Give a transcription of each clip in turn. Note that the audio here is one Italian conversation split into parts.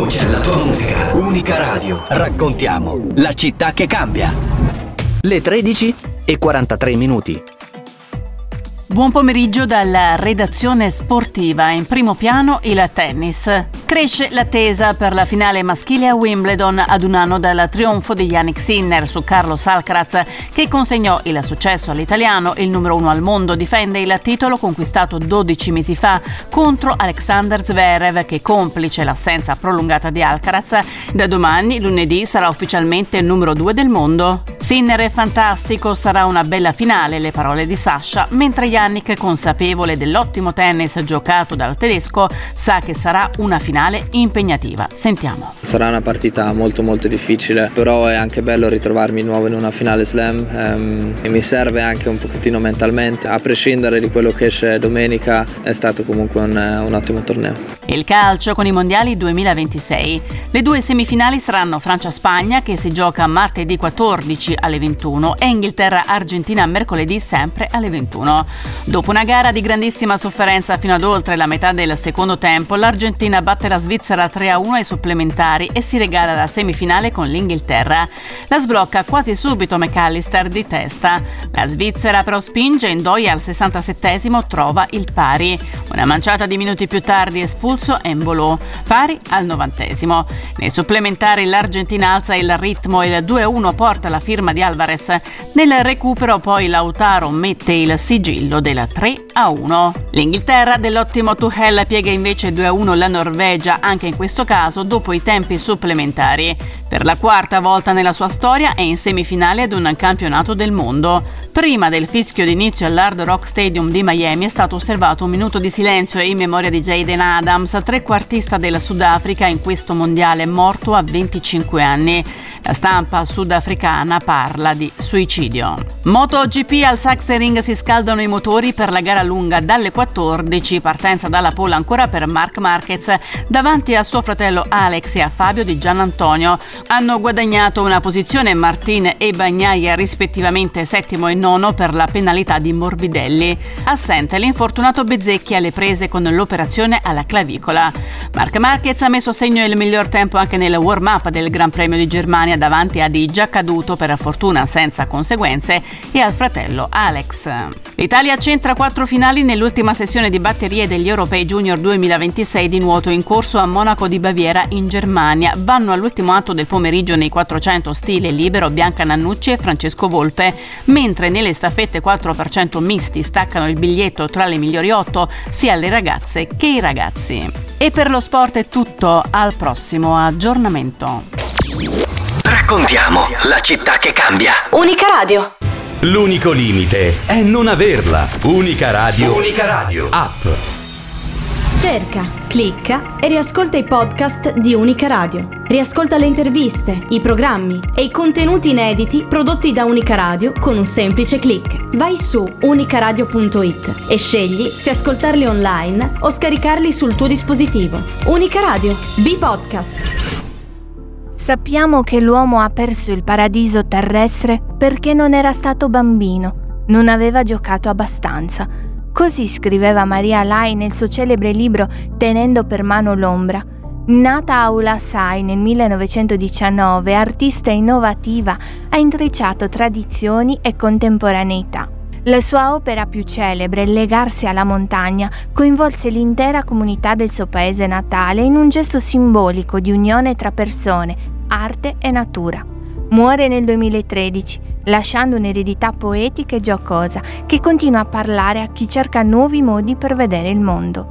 voce alla tua musica. Unica Radio. Raccontiamo la città che cambia. Le 13:43. Buon pomeriggio dalla redazione sportiva. In primo piano il tennis. Cresce l'attesa per la finale maschile a Wimbledon ad un anno dal trionfo di Jannik Sinner su Carlos Alcaraz, che consegnò il successo all'italiano. Il numero 1 al mondo difende il titolo conquistato 12 mesi fa contro Alexander Zverev, che, complice l'assenza prolungata di Alcaraz, da domani, lunedì, sarà ufficialmente il numero 2 del mondo. Sinner è fantastico, sarà una bella finale, le parole di Sasha, mentre Jannik, consapevole dell'ottimo tennis giocato dal tedesco, sa che sarà una finale impegnativa. Sentiamo. Sarà una partita molto difficile, però è anche bello ritrovarmi di nuovo in una finale slam e mi serve anche un pochettino mentalmente, a prescindere di quello che esce domenica. È stato comunque un ottimo torneo. Il calcio con i mondiali 2026. Le due semifinali saranno Francia-Spagna, che si gioca martedì 14 alle 21, e Inghilterra-Argentina mercoledì sempre alle 21. Dopo una gara di grandissima sofferenza fino ad oltre la metà del secondo tempo, l'Argentina batte la Svizzera 3-1 ai supplementari e si regala la semifinale con l'Inghilterra. La sblocca quasi subito McAllister di testa. La Svizzera però spinge, Ndoye al 67esimo trova il pari. Una manciata di minuti più tardi espulso Embolo, pari al 90esimo. Nei supplementari l'Argentina alza il ritmo e il 2-1 porta la firma di Alvarez. Nel recupero poi Lautaro mette il sigillo del 3-1. L'Inghilterra dell'ottimo Tuchel piega invece 2-1 la Norvegia, anche in questo caso dopo i tempi supplementari. Per la quarta volta nella sua storia è in semifinale ad un campionato del mondo. Prima del fischio d'inizio all'Hard Rock Stadium di Miami è stato osservato un minuto di silenzio in memoria di Jayden Adams, trequartista del Sudafrica in questo mondiale, morto a 25 anni. La stampa sudafricana parla di suicidio. MotoGP, al Sachsenring si scaldano i motori per la gara lunga dalle 14, partenza dalla pole ancora per Marc Marquez davanti a suo fratello Alex e a Fabio Di Giannantonio. Hanno guadagnato una posizione Martin e Bagnaia, rispettivamente settimo e nono, per la penalità di Morbidelli. Assente l'infortunato Bezzecchi alle prese con l'operazione alla clavicola. Marc Marquez ha messo a segno il miglior tempo anche nel warm-up del Gran Premio di Germania davanti a Di Giacaduto, per fortuna senza conseguenze, e al fratello Alex. L'Italia centra 4 finali nell'ultima sessione di batterie degli Europei Junior 2026 di nuoto in corso a Monaco di Baviera in Germania. Vanno all'ultimo atto del pomeriggio nei 400 stile libero Bianca Nannucci e Francesco Volpe, mentre nelle staffette 4% misti staccano il biglietto tra le migliori 8 sia le ragazze che i ragazzi. E per lo sport è tutto, al prossimo aggiornamento. Raccontiamo la città che cambia. Unica Radio. L'unico limite è non averla. Unica Radio. Unica Radio. App. Cerca, clicca e riascolta i podcast di Unica Radio. Riascolta le interviste, i programmi e i contenuti inediti prodotti da Unica Radio con un semplice click. Vai su unicaradio.it e scegli se ascoltarli online o scaricarli sul tuo dispositivo. Unica Radio, B-Podcast. Sappiamo che l'uomo ha perso il paradiso terrestre perché non era stato bambino, non aveva giocato abbastanza. Così scriveva Maria Lai nel suo celebre libro Tenendo per mano l'ombra. Nata a Ulasai nel 1919, artista innovativa, ha intrecciato tradizioni e contemporaneità. La sua opera più celebre, Legarsi alla montagna, coinvolse l'intera comunità del suo paese natale in un gesto simbolico di unione tra persone, arte e natura. Muore nel 2013, lasciando un'eredità poetica e giocosa che continua a parlare a chi cerca nuovi modi per vedere il mondo.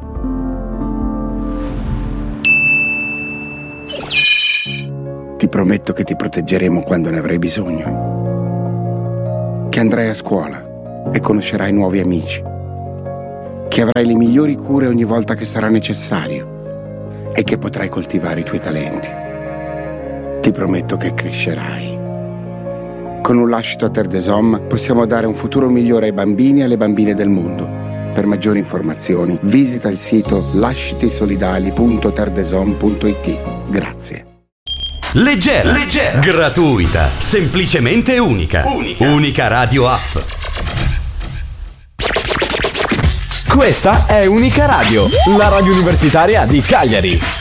Ti prometto che ti proteggeremo quando ne avrai bisogno. Che andrai a scuola e conoscerai nuovi amici. Che avrai le migliori cure ogni volta che sarà necessario e che potrai coltivare i tuoi talenti. Ti prometto che crescerai. Con un lascito a Terre des Hommes possiamo dare un futuro migliore ai bambini e alle bambine del mondo. Per maggiori informazioni visita il sito lascitesolidali.terdesom.it. Grazie. Leggera, gratuita, semplicemente unica. Unica Radio App. Questa è Unica Radio, la radio universitaria di Cagliari.